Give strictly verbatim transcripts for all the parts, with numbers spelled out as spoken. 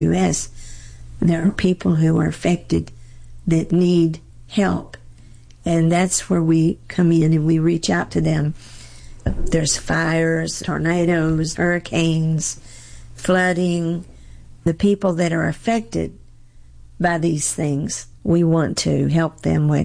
U S, there are people who are affected that need help. And that's where we come in and we reach out to them. There's fires, tornadoes, hurricanes, flooding. The people that are affected by these things, we want to help them with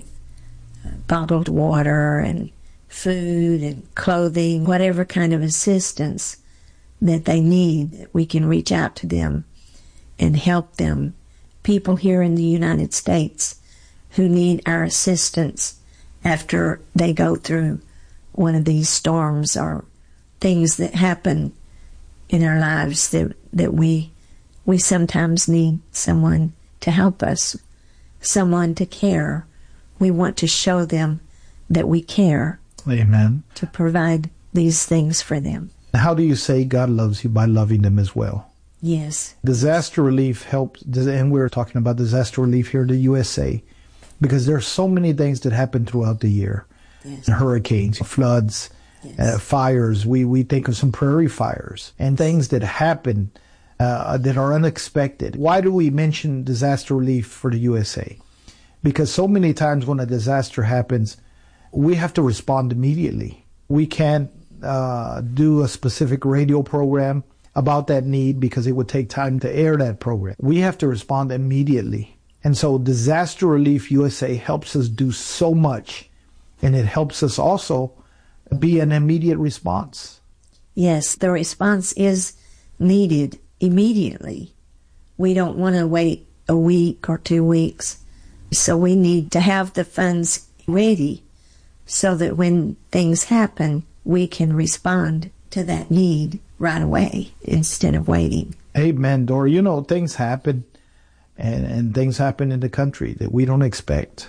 bottled water and food and clothing, whatever kind of assistance that they need. We can reach out to them and help them. People here in the United States who need our assistance after they go through one of these storms or things that happen in our lives that that we we sometimes need someone to help us, someone to care. We want to show them that we care. Amen. To provide these things for them. How do you say God loves you? By loving them as well. Yes. Disaster relief helps, and we're talking about disaster relief here in the U S A, because there are so many things that happen throughout the year. Yes. Hurricanes, floods, yes. uh, fires. We, we think of some prairie fires and things that happen uh, that are unexpected. Why do we mention disaster relief for the U S A? Because so many times when a disaster happens, we have to respond immediately. We can't uh, do a specific radio program about that need because it would take time to air that program. We have to respond immediately. And so Disaster Relief U S A helps us do so much, and it helps us also be an immediate response. Yes, the response is needed immediately. We don't want to wait a week or two weeks. So we need to have the funds ready so that when things happen, we can respond to that need right away instead of waiting. Amen, Dora. You know, things happen, and, and things happen in the country that we don't expect.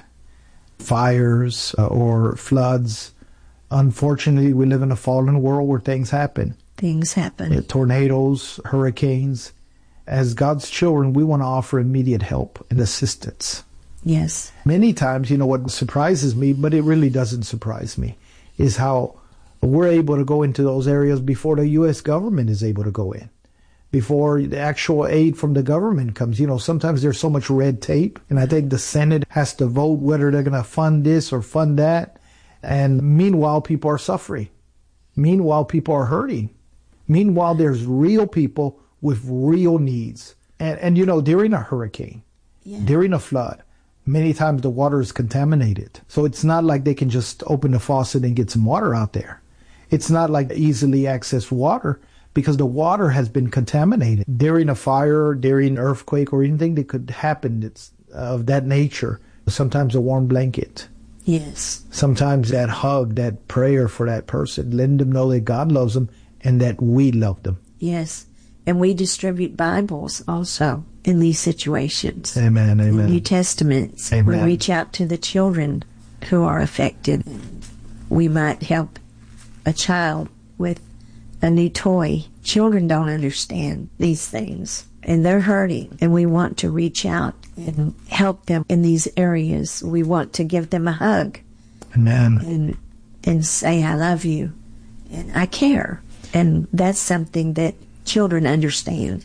Fires uh, or floods. Unfortunately, we live in a fallen world where things happen. Things happen. Uh, tornadoes, hurricanes. As God's children, we want to offer immediate help and assistance. Yes. Many times, you know, what surprises me, but it really doesn't surprise me, is how we're able to go into those areas before the U S government is able to go in, before the actual aid from the government comes. You know, sometimes there's so much red tape, and I think the Senate has to vote whether they're going to fund this or fund that. And meanwhile, people are suffering. Meanwhile, people are hurting. Meanwhile, there's real people with real needs. And, and you know, during a hurricane, yeah. during a flood, many times the water is contaminated. So it's not like they can just open the faucet and get some water out there. It's not like easily accessed water because the water has been contaminated. During a fire, during an earthquake, or anything that could happen that's of that nature, sometimes a warm blanket. Yes. Sometimes that hug, that prayer for that person, letting them know that God loves them and that we love them. Yes. And we distribute Bibles also in these situations. Amen, amen. New Testaments. Amen. We reach out to the children who are affected. We might help a child with a new toy. Children don't understand these things, and they're hurting, and we want to reach out and help them in these areas. We want to give them a hug. Amen. And, and say, I love you, and I care. And that's something that children understand.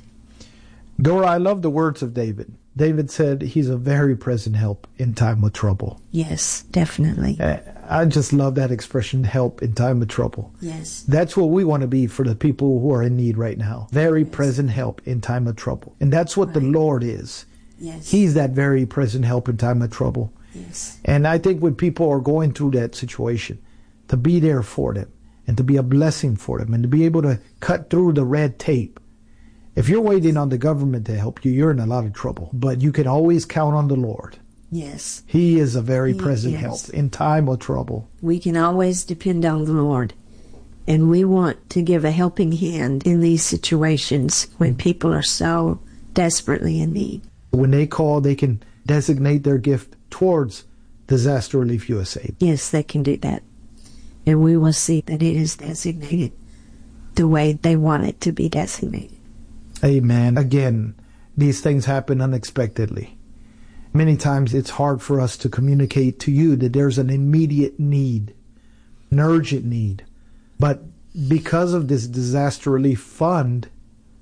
Dora, I love the words of David. David said he's a very present help in time of trouble. Yes, definitely. I just love that expression, help in time of trouble. Yes. That's what we want to be for the people who are in need right now. Very yes. present help in time of trouble. And that's what right. the Lord is. Yes. He's that very present help in time of trouble. Yes. And I think when people are going through that situation, to be there for them and to be a blessing for them and to be able to cut through the red tape. If you're waiting on the government to help you, you're in a lot of trouble. But you can always count on the Lord. Yes. He is a very he present is. help in time of trouble. We can always depend on the Lord. And we want to give a helping hand in these situations when people are so desperately in need. When they call, they can designate their gift towards Disaster Relief U S A. Yes, they can do that. And we will see that it is designated the way they want it to be designated. Amen. Again, these things happen unexpectedly. Many times it's hard for us to communicate to you that there's an immediate need, an urgent need. But because of this disaster relief fund,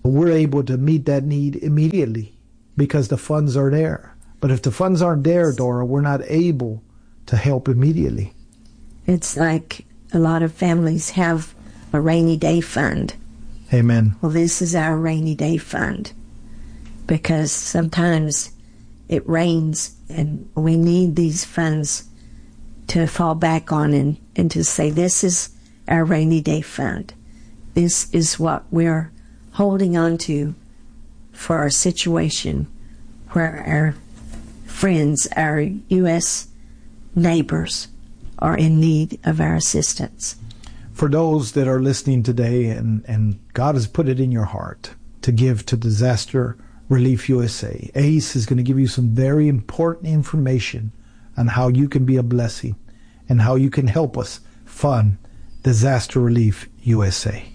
we're able to meet that need immediately because the funds are there. But if the funds aren't there, Dora, we're not able to help immediately. It's like a lot of families have a rainy day fund. Amen. Well, this is our rainy day fund because sometimes it rains and we need these funds to fall back on and, and to say, this is our rainy day fund. This is what we're holding on to for our situation where our friends, our U S neighbors are in need of our assistance. For those that are listening today and, and God has put it in your heart to give to Disaster Relief U S A, Ace is going to give you some very important information on how you can be a blessing and how you can help us fund Disaster Relief U S A.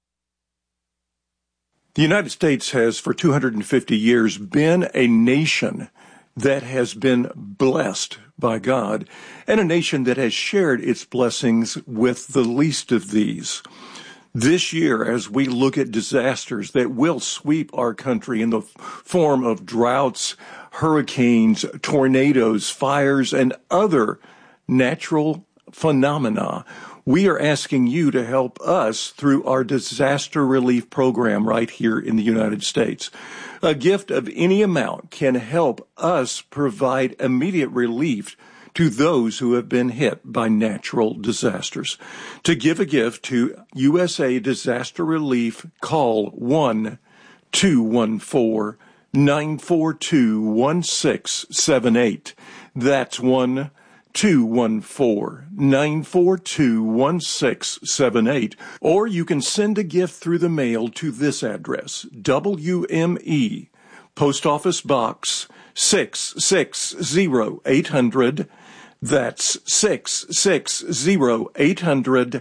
The United States has for two hundred fifty years been a nation that has been blessed by God, and a nation that has shared its blessings with the least of these. This year, as we look at disasters that will sweep our country in the form of droughts, hurricanes, tornadoes, fires, and other natural phenomena, we are asking you to help us through our disaster relief program right here in the United States. A gift of any amount can help us provide immediate relief to those who have been hit by natural disasters. To give a gift to U S A Disaster Relief, call one two one four, nine four two, one six seven eight. That's one two one four, nine four two, one six seven eight. Or you can send a gift through the mail to this address, W M E, Post Office Box six six zero eight hundred. That's six six zero eight hundred,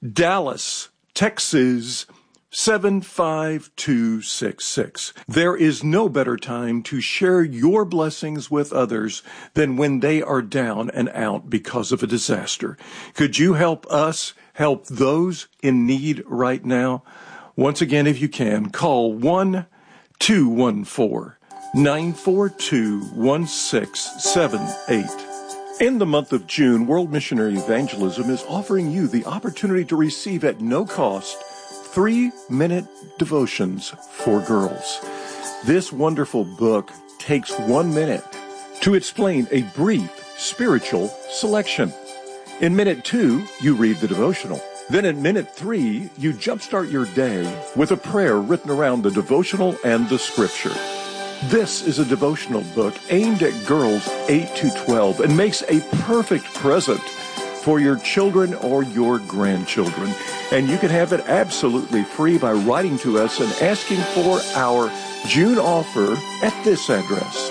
Dallas, Texas seven five two six six. There is no better time to share your blessings with others than when they are down and out because of a disaster. Could you help us help those in need right now? Once again, if you can, call one two one four, nine four two, one six seven eight. In the month of June, World Missionary Evangelism is offering you the opportunity to receive at no cost three-minute devotions for girls. This wonderful book takes one minute to explain a brief spiritual selection. In minute two, you read the devotional. Then in minute three, you jumpstart your day with a prayer written around the devotional and the scripture. This is a devotional book aimed at girls eight to twelve and makes a perfect present for your children or your grandchildren. And you can have it absolutely free by writing to us and asking for our June offer at this address,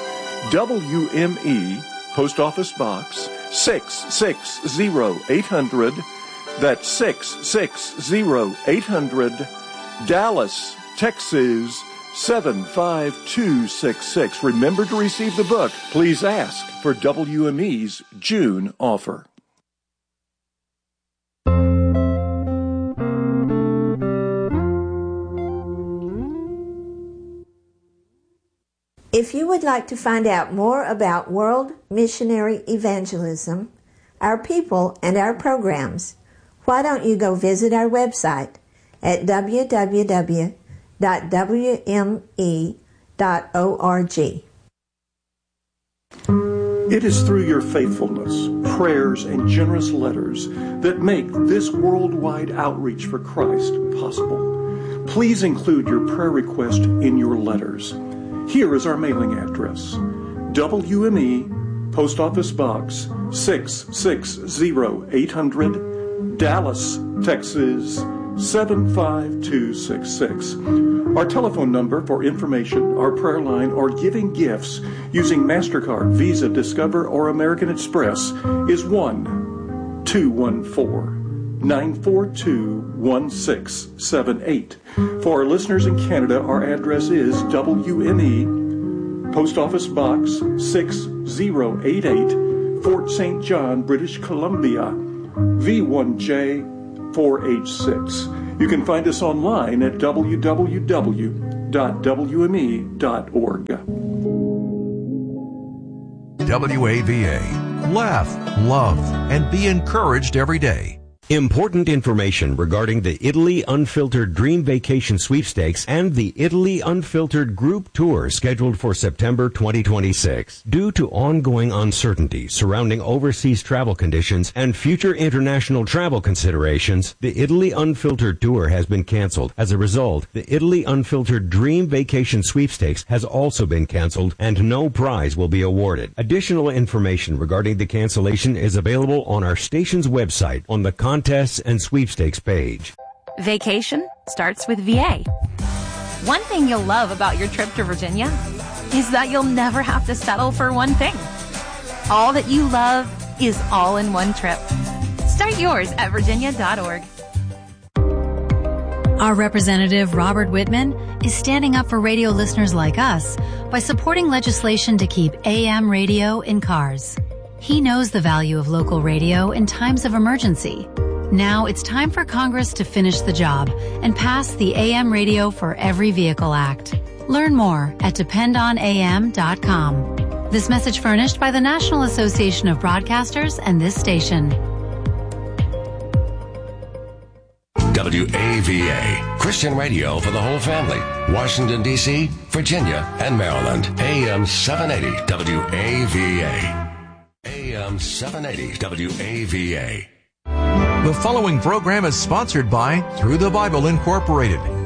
W M E, Post Office Box six six zero eight hundred. That's six six zero eight hundred, Dallas, Texas seven five two six six. Remember to receive the book. Please ask for W M E's June offer. If you would like to find out more about World Missionary Evangelism, our people, and our programs, why don't you go visit our website at w w w dot w m e dot org. It is through your faithfulness, prayers, and generous letters that make this worldwide outreach for Christ possible. Please include your prayer request in your letters. Here is our mailing address, W M E, Post Office Box six six zero eight hundred, Dallas, Texas seven five two six six. Our telephone number for information, our prayer line, or giving gifts using MasterCard, Visa, Discover, or American Express is one two one four, nine four two, one six seven eight. For our listeners in Canada, our address is W M E, Post Office Box six zero eight eight, Fort Saint John, British Columbia, V one J four H six. You can find us online at w w w dot w m e dot org. W A V A. Laugh, love, and be encouraged every day. Important information regarding the Italy Unfiltered Dream Vacation Sweepstakes and the Italy Unfiltered Group Tour scheduled for September twenty twenty-six. Due to ongoing uncertainty surrounding overseas travel conditions and future international travel considerations, the Italy Unfiltered Tour has been canceled. As a result, the Italy Unfiltered Dream Vacation Sweepstakes has also been canceled and no prize will be awarded. Additional information regarding the cancellation is available on our station's website on the Contests and Sweepstakes page. Vacation starts with V A. One thing you'll love about your trip to Virginia is that you'll never have to settle for one thing. All that you love is all in one trip. Start yours at virginia dot org. Our representative, Robert Whitman, is standing up for radio listeners like us by supporting legislation to keep A M radio in cars. He knows the value of local radio in times of emergency. Now it's time for Congress to finish the job and pass the A M Radio for Every Vehicle Act. Learn more at depend on a m dot com. This message furnished by the National Association of Broadcasters and this station. W A V A, Christian radio for the whole family. Washington, D C, Virginia, and Maryland. A M seven eighty W A V A. A M seven eighty W A V A. The following program is sponsored by Through the Bible Incorporated,